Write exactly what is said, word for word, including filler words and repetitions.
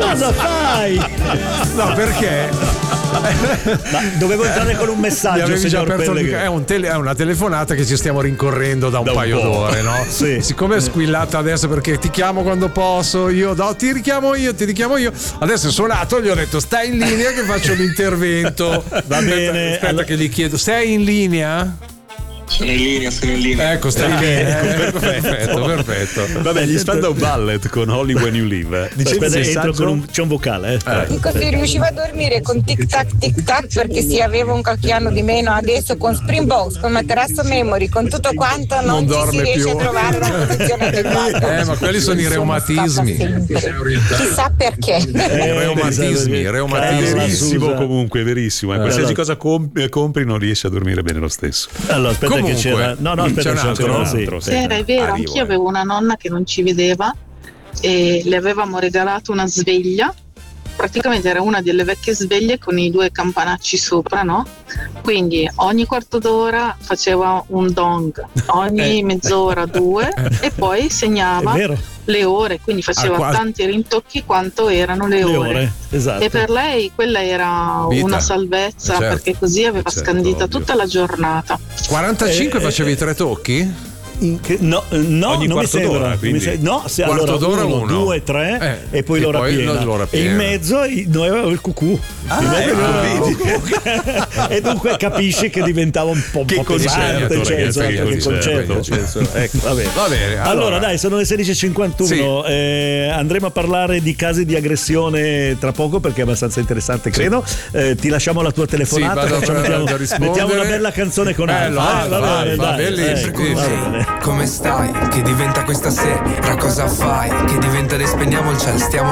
cosa fai? No, perché? Ma dovevo entrare con un messaggio, avevi già signor aperto il Pellegrini. mic- è, un tele- è una telefonata che ci stiamo rincorrendo da un Da un paio po'. d'ore, no? Sì. Siccome è squillata adesso perché ti chiamo quando posso, io no, ti richiamo io, ti richiamo io. Adesso è suonato, gli ho detto stai in linea che faccio l'intervento. Va bene. Aspetta Allora- che gli chiedo, sei in linea? Sono in linea, sono in linea. Ecco, stai bene. Eh, perfetto, perfetto. Vabbè, gli Spandau Ballet con Holly When You Live. Dicevi Aspetta, il entro messaggio? con un, c'è un vocale. Eh. Eh. Dico, se riuscivo a dormire con tic tac tic tac perché sì, avevo un qualche anno di meno, adesso con Springbox, con materasso memory, con tutto quanto non, Non ci si dorme riesce più. a trovare una posizione adeguata. Eh, ma quelli sono i Sono reumatismi. stata sempre. Chissà perché. Eh, reumatismi, È reumatismi. Verissimo, comunque, verissimo. Eh, qualsiasi allora- cosa comp- compri non riesci a dormire bene lo stesso. Allora, aspetta Comunque, che c'era. No, no, aspetta, c'è un c'è altro, ancora, un sì. altro, sì. Sì, era, è vero, Arrivo, anch'io eh. avevo una nonna che non ci vedeva e le avevamo regalato una sveglia. Praticamente era una delle vecchie sveglie con i due campanacci sopra, no? Quindi ogni quarto d'ora faceva un dong, ogni Eh. mezz'ora due e poi È segnava vero, le ore, quindi faceva Ah, qua- tanti rintocchi quanto erano le, le ore. ore. Esatto. E per lei quella era Vita. una salvezza, Certo. perché così aveva Certo, scandita ovvio. tutta la giornata. quarantacinque Eh, facevi eh, tre tocchi? In che- no, eh, no, Ogni non mi quarto sembra. d'ora, quindi. Mi se- no, se Quarto allora d'ora uno, uno. due, tre Eh, e poi e l'ora poi piena. l'ora E in piena. mezzo i- noi avevamo il cucù. Ah, In mezzo ecco, avevamo il vedi. cucù. E dunque capisci che diventava un po', un Che po' pesante, concerto, cioè, ragazzi, esatto, che che concerto. concerto. Ecco, va bene. Va bene. Allora, dai, sono le sedici e cinquantuno. Eh, andremo a parlare di casi di aggressione tra poco perché è abbastanza interessante, credo. Eh, ti lasciamo la tua telefonata. Sì, vado facciamo- a- mettiamo, a rispondere. mettiamo una bella canzone con Bello, Alfa. Alfa, eh, va bene, Alfa, dai, bellissimo. ecco, va bene. Come stai? Che diventa questa sera? Cosa fai? Che diventa ed spendiamo il cielo, stiamo